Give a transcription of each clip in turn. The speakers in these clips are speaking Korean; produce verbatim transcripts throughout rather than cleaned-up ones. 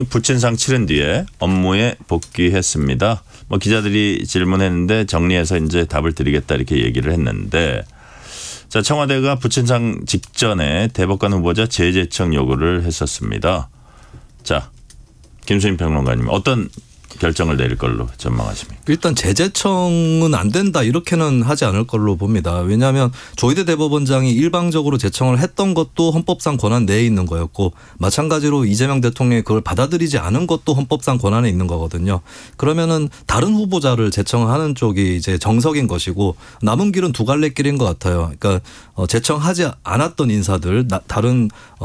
부친상 치른 뒤에 업무에 복귀했습니다. 뭐 기자들이 질문했는데 정리해서 이제 답을 드리겠다 이렇게 얘기를 했는데, 자, 청와대가 부친상 직전에 대법관 후보자 재제청 요구를 했었습니다. 자, 김수민 평론가님 어떤 결정을 내릴 걸로 전망하십니까? 일단 재제청은 안 된다 이렇게는 하지 않을 걸로 봅니다. 왜냐하면 조희대 대법원장이 일방적으로 제청을 했던 것도 헌법상 권한 내에 있는 거였고, 마찬가지로 이재명 대통령이 그걸 받아들이지 않은 것도 헌법상 권한에 있는 거거든요. 그러면은 다른 후보자를 제청하는 쪽이 이제 정석인 것이고, 남은 길은 두 갈래 길인 것 같아요. 그러니까 제청하지 않았던 인사들, 다른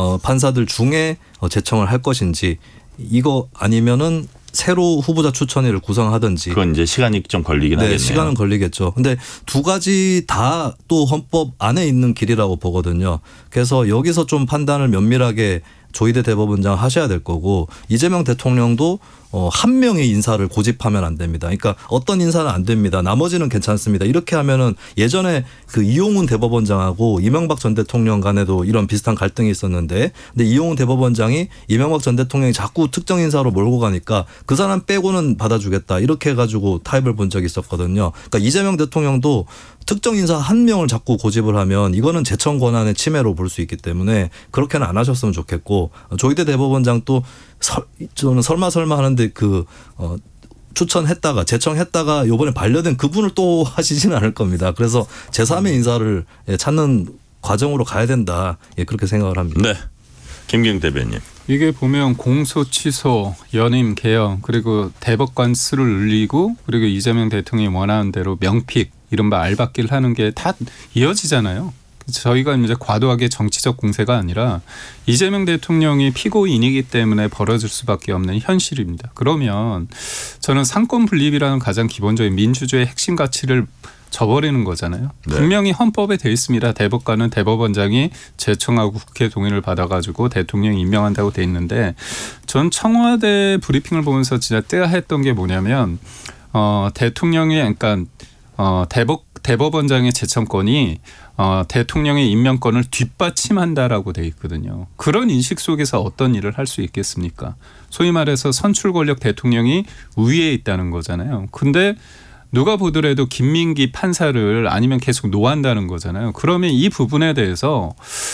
판사들 중에 제청을 할 것인지, 이거 아니면은 새로 후보자 추천위를 구성하든지. 그건 이제 시간이 좀 걸리긴 네, 하겠네요. 시간은 걸리겠죠. 근데 두 가지 다 또 헌법 안에 있는 길이라고 보거든요. 그래서 여기서 좀 판단을 면밀하게 조희대 대법원장 하셔야 될 거고, 이재명 대통령도 어, 한 명의 인사를 고집하면 안 됩니다. 그러니까 어떤 인사는 안 됩니다. 나머지는 괜찮습니다. 이렇게 하면은 예전에 그 이용훈 대법원장하고 이명박 전 대통령 간에도 이런 비슷한 갈등이 있었는데, 근데 이용훈 대법원장이 이명박 전 대통령이 자꾸 특정 인사로 몰고 가니까 그 사람 빼고는 받아주겠다 이렇게 해가지고 타협을 본 적이 있었거든요. 그러니까 이재명 대통령도 특정 인사 한 명을 자꾸 고집을 하면 이거는 제청 권한의 침해로 볼 수 있기 때문에 그렇게는 안 하셨으면 좋겠고, 조희대 대법원장 또 설, 저는 설마 설마 하는데 그 어, 추천했다가 제청했다가 이번에 반려된 그분을 또 하시지는 않을 겁니다. 그래서 제삼의 인사를 찾는 과정으로 가야 된다, 예, 그렇게 생각을 합니다. 네, 김기영 대변인. 이게 보면 공소 취소, 연임 개혁, 그리고 대법관 수를 늘리고, 그리고 이재명 대통령이 원하는 대로 명픽, 이른바 알박기를 하는 게 다 이어지잖아요. 저희가 이제 과도하게 정치적 공세가 아니라 이재명 대통령이 피고인이기 때문에 벌어질 수밖에 없는 현실입니다. 그러면 저는 상권 분립이라는 가장 기본적인 민주주의의 핵심 가치를 저버리는 거잖아요. 네. 분명히 헌법에 되어 있습니다. 대법관은 대법원장이 제청하고 국회 동의를 받아가지고 대통령이 임명한다고 돼 있는데, 전 청와대 브리핑을 보면서 진짜 뜨아했던 게 뭐냐면 어, 대통령이 그러니까 어, 대법 대법원장의 제청권이 어, 대통령의 임명권을 뒷받침한다라고 돼 있거든요. 그런 인식 속에서 어떤 일을 할 수 있겠습니까? 소위 말해서 선출 권력 대통령이 우위에 있다는 거잖아요. 근데 누가 보더라도 김민기 판사를 아니면 계속 노한다는 거잖아요. 그러면 이 부분에 대해서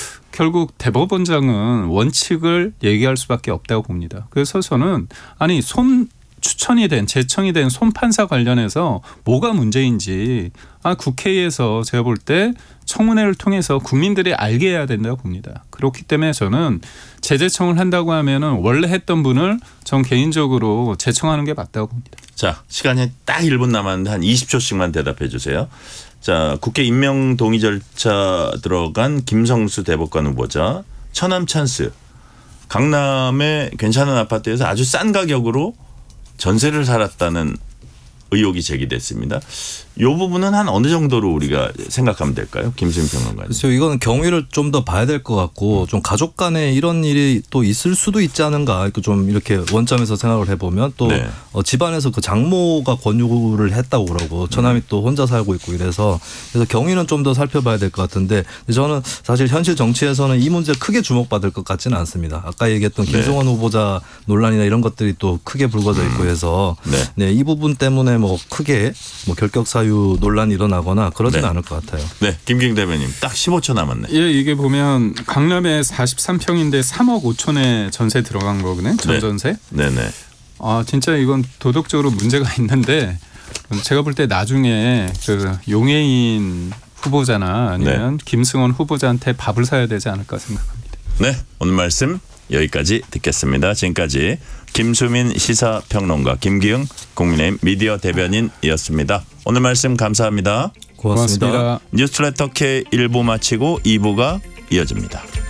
결국 대법원장은 원칙을 얘기할 수밖에 없다고 봅니다. 그래서 저는 아니 손 추천이 된 제청이 된 손판사 관련해서 뭐가 문제인지 아, 국회에서 제가 볼 때 청문회를 통해서 국민들이 알게 해야 된다고 봅니다. 그렇기 때문에 저는 재제청을 한다고 하면은 원래 했던 분을 전 개인적으로 제청하는 게 맞다고 봅니다. 자, 시간이 딱 일 분 남았는데 한 이십 초씩만 대답해 주세요. 자, 국회 임명 동의 절차 들어간 김성수 대법관 후보자, 처남 찬스, 강남의 괜찮은 아파트에서 아주 싼 가격으로 전세를 살았다는 의혹이 제기됐습니다. 이 부분은 한 어느 정도로 우리가 생각하면 될까요? 김수민 평론가님. 그래서 이거는 경위를 좀 더 봐야 될 것 같고, 좀 가족 간에 이런 일이 또 있을 수도 있지 않은가, 좀 이렇게 원점에서 생각을 해보면 또 네. 어, 집안에서 그 장모가 권유를 했다고 그러고 처남이 음. 또 혼자 살고 있고 이래서, 그래서 경위는 좀 더 살펴봐야 될 것 같은데, 저는 사실 현실 정치에서는 이 문제 크게 주목받을 것 같지는 않습니다. 아까 얘기했던 네. 김승원 후보자 논란이나 이런 것들이 또 크게 불거져 있고 해서 네. 네, 이 부분 때문에 뭐 크게 뭐 결격 사유 논란이 일어나거나 그러지는 네. 않을 것 같아요. 네, 김기영 대변인 딱 십오 초 남았네. 예, 이게 보면 강남에 사십삼 평인데 삼억 오천에 전세 들어간 거거든요. 전전세. 네, 네. 아, 진짜 이건 도덕적으로 문제가 있는데, 제가 볼 때 나중에 그 용해인 후보자나 아니면 네. 김승원 후보자한테 밥을 사야 되지 않을까 생각합니다. 네, 오늘 말씀 여기까지 듣겠습니다. 지금까지 김수민 시사평론가, 김기영 국민의힘 미디어 대변인이었습니다. 오늘 말씀 감사합니다. 고맙습니다. 고맙습니다. 뉴스레터 K 일 부 마치고 이 부가 이어집니다.